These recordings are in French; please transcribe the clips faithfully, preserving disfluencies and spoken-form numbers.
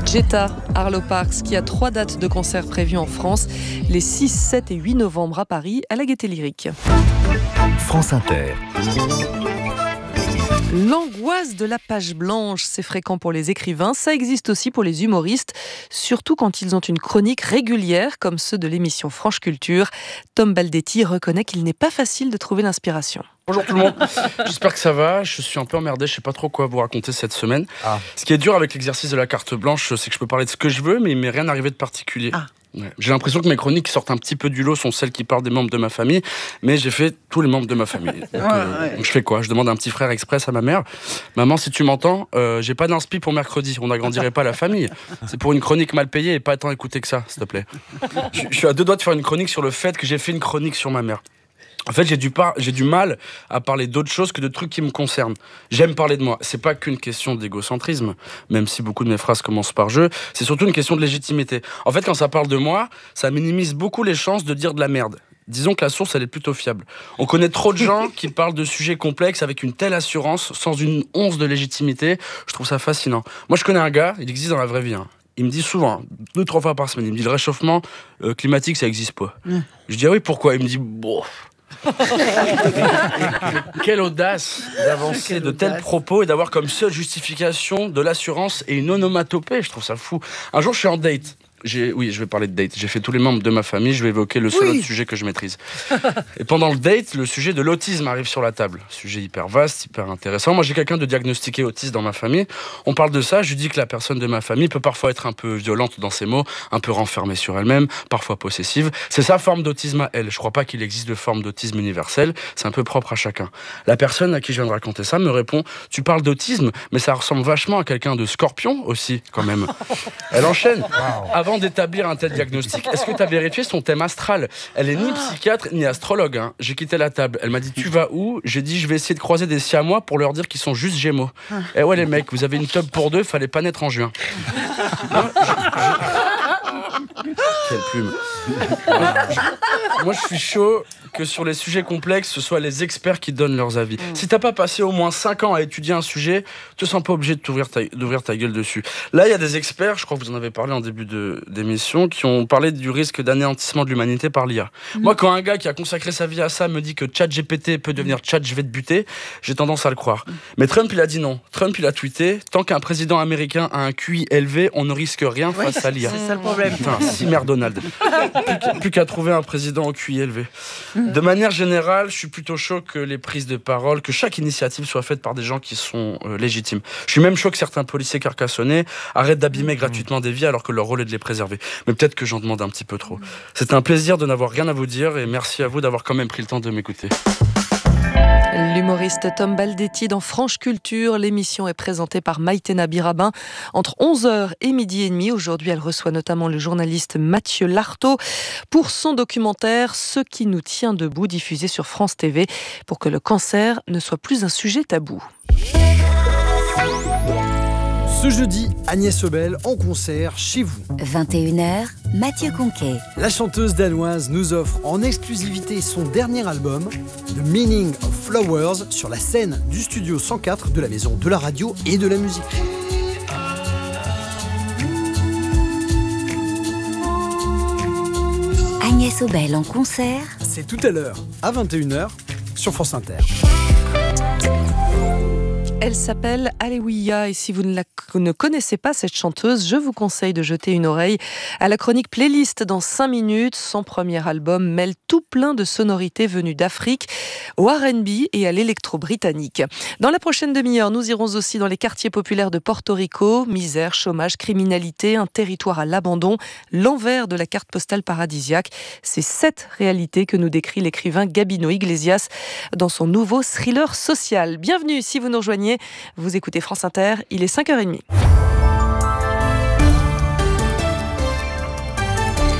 Jetta, Arlo Parks, qui a trois dates de concert prévues en France, les six, sept et huit novembre à Paris, à la Gaîté Lyrique. France Inter. L'angoisse de la page blanche, c'est fréquent pour les écrivains, ça existe aussi pour les humoristes, surtout quand ils ont une chronique régulière, comme ceux de l'émission Franche Culture. Tom Baldetti reconnaît qu'il n'est pas facile de trouver l'inspiration. Bonjour tout le monde, j'espère que ça va, je suis un peu emmerdé, je sais pas trop quoi vous raconter cette semaine. Ah. Ce qui est dur avec l'exercice de la carte blanche, c'est que je peux parler de ce que je veux, mais il m'est rien arrivé de particulier. Ah. Ouais. J'ai l'impression que mes chroniques qui sortent un petit peu du lot sont celles qui parlent des membres de ma famille, mais j'ai fait tous les membres de ma famille. Donc, ouais, euh, ouais. donc je fais quoi ? Je demande un petit frère express à ma mère. Maman, si tu m'entends, euh, j'ai pas d'inspi pour mercredi, on n'agrandirait pas la famille. C'est pour une chronique mal payée et pas tant écouter que ça, s'il te plaît. Je, je suis à deux doigts de faire une chronique sur le fait que j'ai fait une chronique sur ma mère. En fait, j'ai du, par... j'ai du mal à parler d'autres choses que de trucs qui me concernent. J'aime parler de moi. C'est pas qu'une question d'égocentrisme, même si beaucoup de mes phrases commencent par « je ». C'est surtout une question de légitimité. En fait, quand ça parle de moi, ça minimise beaucoup les chances de dire de la merde. Disons que la source, elle est plutôt fiable. On connaît trop de gens qui parlent de sujets complexes avec une telle assurance, sans une once de légitimité. Je trouve ça fascinant. Moi, je connais un gars, il existe dans la vraie vie, hein. Il me dit souvent, deux, trois fois par semaine, il me dit « le réchauffement euh, climatique, ça existe pas. Mmh. » Je dis « ah oui, pourquoi ?» Il me dit « bon... » Quelle audace d'avancer de tels propos et d'avoir comme seule justification de l'assurance et une onomatopée, je trouve ça fou. Un jour, je suis en date. J'ai, oui, je vais parler de date. J'ai fait tous les membres de ma famille, je vais évoquer le seul oui. autre sujet que je maîtrise. Et pendant le date, le sujet de l'autisme arrive sur la table. Sujet hyper vaste, hyper intéressant. Moi, j'ai quelqu'un de diagnostiqué autiste dans ma famille. On parle de ça, je lui dis que la personne de ma famille peut parfois être un peu violente dans ses mots, un peu renfermée sur elle-même, parfois possessive. C'est sa forme d'autisme à elle. Je crois pas qu'il existe de forme d'autisme universelle, c'est un peu propre à chacun. La personne à qui je viens de raconter ça me répond « tu parles d'autisme, mais ça ressemble vachement à quelqu'un de scorpion aussi, quand même. » Elle enchaîne. Wow. Avant d'établir un tel diagnostic, est-ce que tu as vérifié son thème astral ? Elle est ni psychiatre ni astrologue. Hein. J'ai quitté la table. Elle m'a dit tu vas où ? J'ai dit je vais essayer de croiser des siamois pour leur dire qu'ils sont juste gémeaux. Eh ouais les mecs, vous avez une tub pour deux, fallait pas naître en juin. Non, je, je... Quelle plume. Moi je suis chaud que sur les sujets complexes, ce soit les experts qui donnent leurs avis. Mmh. Si t'as pas passé au moins cinq ans à étudier un sujet, tu te sens pas obligé de t'ouvrir ta, d'ouvrir ta gueule dessus. Là, il y a des experts, je crois que vous en avez parlé en début de, d'émission, qui ont parlé du risque d'anéantissement de l'humanité par l'I A. Mmh. Moi, quand un gars qui a consacré sa vie à ça me dit que ChatGPT peut devenir Chat, je vais te buter, j'ai tendance à le croire. Mmh. Mais Trump, il a dit non. Trump, il a tweeté, tant qu'un président américain a un Q I élevé, on ne risque rien oui, face à l'I A. C'est ça le problème. Putain, si mère Donald. Plus, plus qu'à trouver un président au Q I élevé. Mmh. De manière générale, je suis plutôt chaud que les prises de parole, que chaque initiative soit faite par des gens qui sont euh, légitimes. Je suis même chaud que certains policiers carcassonnés arrêtent d'abîmer mmh. gratuitement des vies alors que leur rôle est de les préserver. Mais peut-être que j'en demande un petit peu trop. C'est un plaisir de n'avoir rien à vous dire et merci à vous d'avoir quand même pris le temps de m'écouter. L'humoriste Tom Baldetti dans Franche Culture. L'émission est présentée par Maïtena Birabin entre onze heures et midi et demi. Aujourd'hui, elle reçoit notamment le journaliste Mathieu Lartaud pour son documentaire « Ce qui nous tient debout » diffusé sur France T V pour que le cancer ne soit plus un sujet tabou. Ce jeudi, Agnès Obel en concert chez vous. vingt et une heures, Mathieu Conquet. La chanteuse danoise nous offre en exclusivité son dernier album, The Meaning of Flowers, sur la scène du studio cent quatre de la Maison de la Radio et de la Musique. Agnès Obel en concert. C'est tout à l'heure, à vingt et une heures, sur France Inter. Elle s'appelle Alléluia et si vous ne, la, ne connaissez pas cette chanteuse, je vous conseille de jeter une oreille à la chronique playlist dans cinq minutes. Son premier album mêle tout plein de sonorités venues d'Afrique, au R and B et à l'électro-britannique. Dans la prochaine demi-heure, nous irons aussi dans les quartiers populaires de Porto Rico. Misère, chômage, criminalité, un territoire à l'abandon, l'envers de la carte postale paradisiaque. C'est cette réalité que nous décrit l'écrivain Gabino Iglesias dans son nouveau thriller social. Bienvenue si vous nous rejoignez. Vous écoutez France Inter, il est cinq heures trente.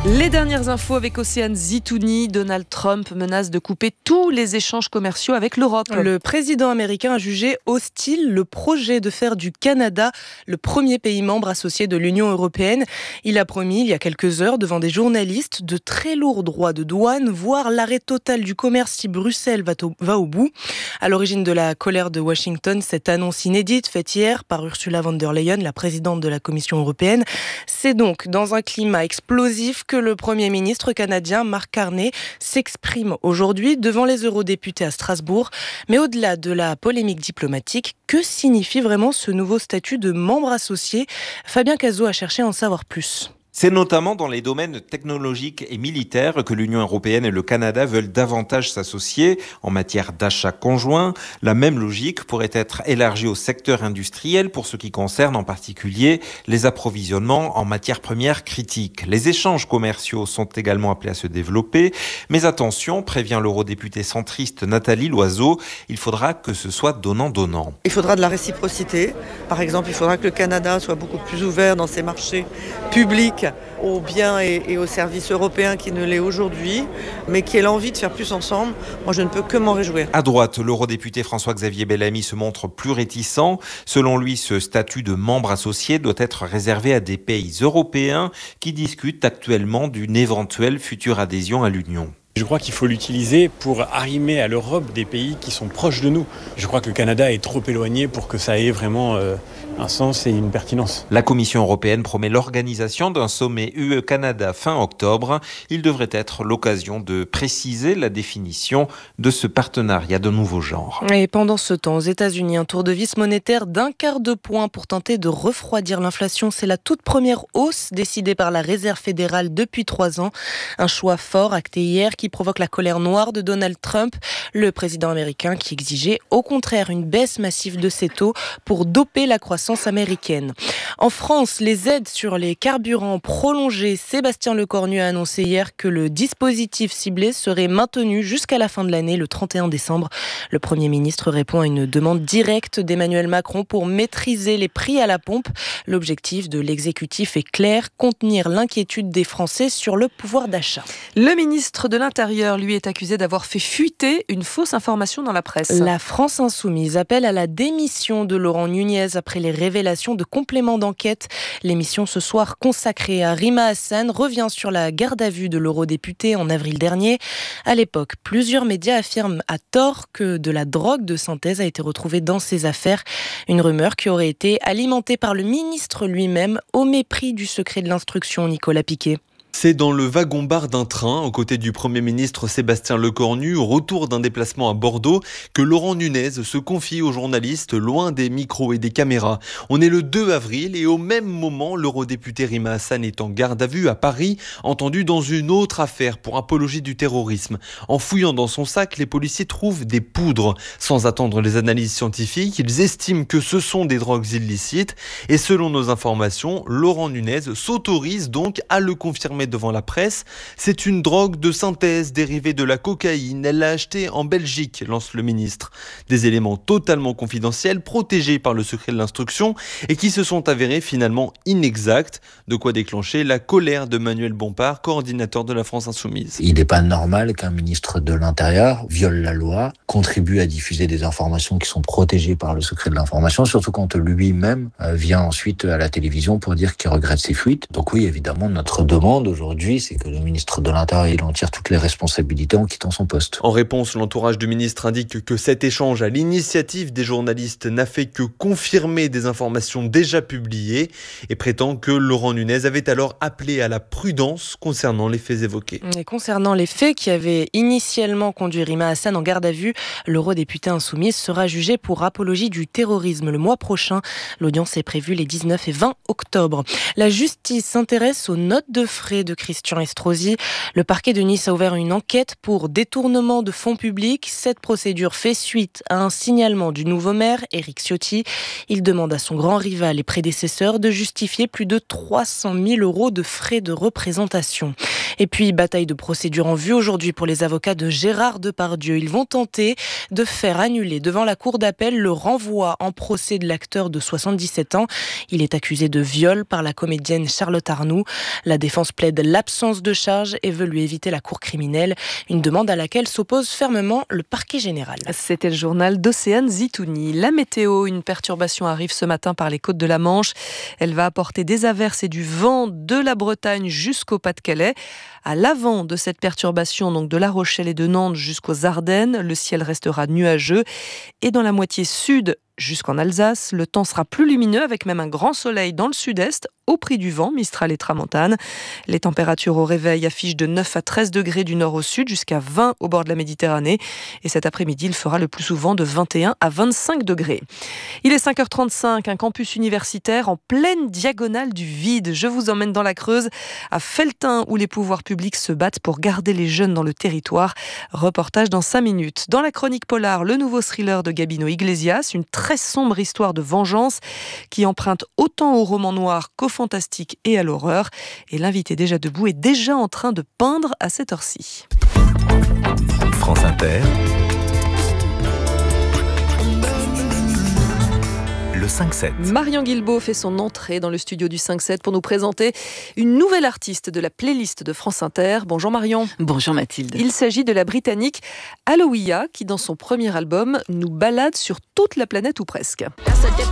Les dernières infos avec Océane Zitouni. Donald Trump menace de couper tous les échanges commerciaux avec l'Europe. Le président américain a jugé hostile le projet de faire du Canada le premier pays membre associé de l'Union européenne. Il a promis il y a quelques heures devant des journalistes de très lourds droits de douane, voire l'arrêt total du commerce si Bruxelles va au, va au bout. À l'origine de la colère de Washington, cette annonce inédite faite hier par Ursula von der Leyen, la présidente de la Commission européenne. C'est donc dans un climat explosif que le Premier ministre canadien Mark Carney s'exprime aujourd'hui devant les eurodéputés à Strasbourg. Mais au-delà de la polémique diplomatique, que signifie vraiment ce nouveau statut de membre associé ? Fabien Cazot a cherché à en savoir plus. C'est notamment dans les domaines technologiques et militaires que l'Union européenne et le Canada veulent davantage s'associer en matière d'achat conjoint. La même logique pourrait être élargie au secteur industriel pour ce qui concerne en particulier les approvisionnements en matières premières critiques. Les échanges commerciaux sont également appelés à se développer. Mais attention, prévient l'eurodéputée centriste Nathalie Loiseau, il faudra que ce soit donnant-donnant. Il faudra de la réciprocité. Par exemple, il faudra que le Canada soit beaucoup plus ouvert dans ses marchés publics aux biens et, et aux services européens qui ne l'est aujourd'hui, mais qui ait l'envie de faire plus ensemble. Moi, je ne peux que m'en réjouir. À droite, l'eurodéputé François-Xavier Bellamy se montre plus réticent. Selon lui, ce statut de membre associé doit être réservé à des pays européens qui discutent actuellement d'une éventuelle future adhésion à l'Union. Je crois qu'il faut l'utiliser pour arrimer à l'Europe des pays qui sont proches de nous. Je crois que le Canada est trop éloigné pour que ça ait vraiment euh, un sens et une pertinence. La Commission européenne promet l'organisation d'un sommet U E-Canada fin octobre. Il devrait être l'occasion de préciser la définition de ce partenariat de nouveau genre. Et pendant ce temps, aux États-Unis, un tour de vis monétaire d'un quart de point pour tenter de refroidir l'inflation. C'est la toute première hausse décidée par la Réserve fédérale depuis trois ans. Un choix fort acté hier qui qui provoque la colère noire de Donald Trump, le président américain qui exigeait au contraire une baisse massive de ses taux pour doper la croissance américaine. En France, les aides sur les carburants prolongées. Sébastien Lecornu a annoncé hier que le dispositif ciblé serait maintenu jusqu'à la fin de l'année, le trente et un décembre. Le Premier ministre répond à une demande directe d'Emmanuel Macron pour maîtriser les prix à la pompe. L'objectif de l'exécutif est clair, contenir l'inquiétude des Français sur le pouvoir d'achat. Le ministre de l'Intérieur, lui, est accusé d'avoir fait fuiter une fausse information dans la presse. La France Insoumise appelle à la démission de Laurent Nunez après les révélations de compléments d'enquête. L'émission ce soir consacrée à Rima Hassan revient sur la garde à vue de l'eurodéputé en avril dernier. À l'époque, plusieurs médias affirment à tort que de la drogue de synthèse a été retrouvée dans ces affaires. Une rumeur qui aurait été alimentée par le ministre lui-même au mépris du secret de l'instruction, Nicolas Piquet. C'est dans le wagon-bar d'un train, aux côtés du Premier ministre Sébastien Lecornu, au retour d'un déplacement à Bordeaux, que Laurent Nunez se confie aux journalistes loin des micros et des caméras. On est le deux avril et au même moment, l'eurodéputé Rima Hassan est en garde à vue à Paris, entendu dans une autre affaire pour apologie du terrorisme. En fouillant dans son sac, les policiers trouvent des poudres. Sans attendre les analyses scientifiques, ils estiment que ce sont des drogues illicites. Et selon nos informations, Laurent Nunez s'autorise donc à le confirmer devant la presse. C'est une drogue de synthèse dérivée de la cocaïne. Elle l'a achetée en Belgique, lance le ministre. Des éléments totalement confidentiels, protégés par le secret de l'instruction et qui se sont avérés finalement inexacts. De quoi déclencher la colère de Manuel Bompard, coordinateur de la France Insoumise. Il n'est pas normal qu'un ministre de l'Intérieur viole la loi, contribue à diffuser des informations qui sont protégées par le secret de l'information, surtout quand lui-même vient ensuite à la télévision pour dire qu'il regrette ses fuites. Donc oui, évidemment, notre demande aujourd'hui, c'est que le ministre de l'Intérieur il en tire toutes les responsabilités en quittant son poste. En réponse, l'entourage du ministre indique que cet échange à l'initiative des journalistes n'a fait que confirmer des informations déjà publiées et prétend que Laurent Nunez avait alors appelé à la prudence concernant les faits évoqués. Et concernant les faits qui avaient initialement conduit Rima Hassan en garde à vue, l'eurodéputé insoumise sera jugé pour apologie du terrorisme le mois prochain. L'audience est prévue les dix-neuf et vingt octobre. La justice s'intéresse aux notes de frais de Christian Estrosi. Le parquet de Nice a ouvert une enquête pour détournement de fonds publics. Cette procédure fait suite à un signalement du nouveau maire, Éric Ciotti. Il demande à son grand rival et prédécesseur de justifier plus de trois cent mille euros de frais de représentation. Et puis, bataille de procédure en vue aujourd'hui pour les avocats de Gérard Depardieu. Ils vont tenter de faire annuler devant la cour d'appel le renvoi en procès de l'acteur de soixante-dix-sept ans. Il est accusé de viol par la comédienne Charlotte Arnoux. La défense plaide plaide l'absence de charge et veut lui éviter la cour criminelle, une demande à laquelle s'oppose fermement le parquet général. C'était le journal d'Océane Zitouni. La météo, une perturbation arrive ce matin par les côtes de la Manche. Elle va apporter des averses et du vent de la Bretagne jusqu'au Pas-de-Calais. À l'avant de cette perturbation, donc de La Rochelle et de Nantes jusqu'aux Ardennes, le ciel restera nuageux. Et dans la moitié sud jusqu'en Alsace, le temps sera plus lumineux avec même un grand soleil dans le sud-est au prix du vent, Mistral et Tramontane. Les températures au réveil affichent de neuf à treize degrés du nord au sud jusqu'à vingt au bord de la Méditerranée. Et cet après-midi, il fera le plus souvent de vingt et un à vingt-cinq degrés. Il est cinq heures trente-cinq, un campus universitaire en pleine diagonale du vide. Je vous emmène dans la Creuse, à Felletin, où les pouvoirs publics se battent pour garder les jeunes dans le territoire. Reportage dans cinq minutes. Dans la chronique polar, le nouveau thriller de Gabino Iglesias, une très sombre histoire de vengeance qui emprunte autant au roman noir qu'au fantastique et à l'horreur. Et l'invité déjà debout est déjà en train de peindre à cette heure-ci. France Inter, le cinq sept. Marion Guilbault fait son entrée dans le studio du cinq sept pour nous présenter une nouvelle artiste de la playlist de France Inter. Bonjour Marion. Bonjour Mathilde. Il s'agit de la Britannique Aloïa qui, dans son premier album, nous balade sur toute la planète ou presque.